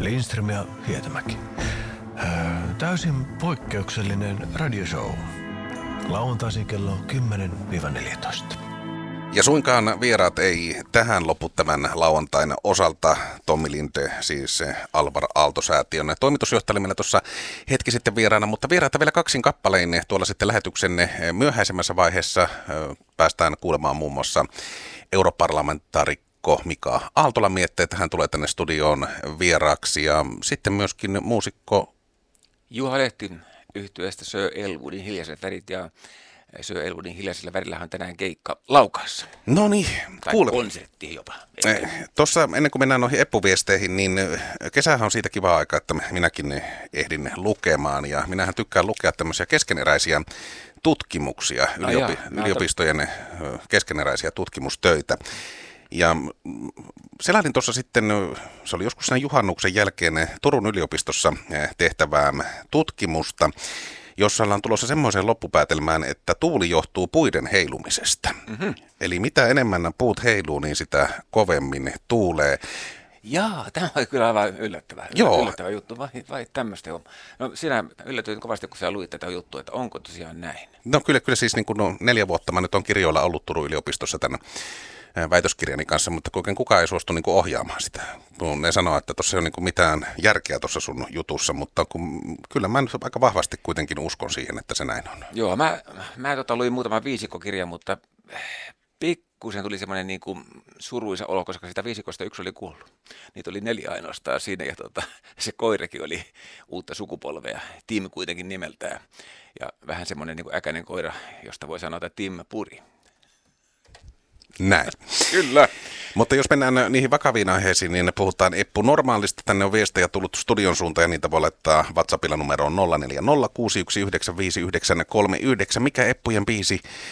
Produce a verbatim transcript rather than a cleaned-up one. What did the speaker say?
Lindström ja Hietämäki. Öö, täysin poikkeuksellinen radioshow. Lauantaisin kello kymmenen neljätoista. Ja suinkaan vieraat ei tähän lopu tämän lauantain osalta. Tommi Linde, siis Alvar Aalto-säätiön toimitusjohtaja, meillä tuossa hetki sitten vieraana, mutta vieraita vielä kaksin kappalein tuolla sitten lähetyksenne myöhäisemmässä vaiheessa. Päästään kuulemaan muun muassa europarlamentaarikko Mika Aaltola miettii, että hän tulee tänne studioon vieraaksi, ja sitten myöskin muusikko Juha Lehti yhtyeestä Sir Elwoodin Hiljaiset värit, ja Sir Elwoodin Hiljaisilla värillä on tänään keikka Laukaassa. No niin, kuule. Tai konsertti jopa. Tuossa ennen kuin mennään noihin eppuviesteihin, niin kesähän on siitä kiva aika, että minäkin ehdin lukemaan, ja minähän tykkään lukea tämmöisiä keskeneräisiä tutkimuksia, no yliopi- jaa, yliopistojen keskeneräisiä tutkimustöitä. Ja selailin tuossa sitten, se oli joskus sen juhannuksen jälkeen Turun yliopistossa tehtävää tutkimusta, jossa ollaan tulossa semmoiseen loppupäätelmään, että tuuli johtuu puiden heilumisesta. Mm-hmm. Eli mitä enemmän puut heiluu, niin sitä kovemmin tuulee. Jaa, tämä oli kyllä aivan yllättävä, Joo. yllättävä juttu, vai, vai tämmöistä? No sinä yllätyit kovasti, kun sinä luit tätä juttua, että onko tosiaan näin? No kyllä, kyllä siis niin kuin no, neljä vuotta mä nyt on kirjoilla ollut Turun yliopistossa tämän väitöskirjani kanssa, mutta oikein kukaan ei suostu niin kuin ohjaamaan sitä. Ne sanoo, että tuossa ei ole niin kuin mitään järkeä tuossa sun jutussa, mutta kun, kyllä mä nyt aika vahvasti kuitenkin uskon siihen, että se näin on. Joo, mä, mä tota, luin muutaman viisikkokirjan, mutta pikkusen tuli semmoinen niin kuin suruisa olo, koska sitä viisikosta yksi oli kuollut. Niitä oli neljä ainoastaan siinä, ja tota, se koirakin oli uutta sukupolvea, Tim kuitenkin nimeltään. Ja vähän semmoinen niin kuin äkäinen koira, josta voi sanoa, että Tim puri. Näin. Kyllä. Mutta jos mennään niihin vakaviin aiheisiin, niin puhutaan Eppu Normaalista. Tänne on viestejä tullut studion suuntaan, ja niitä voi laittaa WhatsAppilla numeroon nolla neljä nolla kuusi yksi yhdeksän viisi yhdeksän kolme yhdeksän. Mikä Eppujen biisi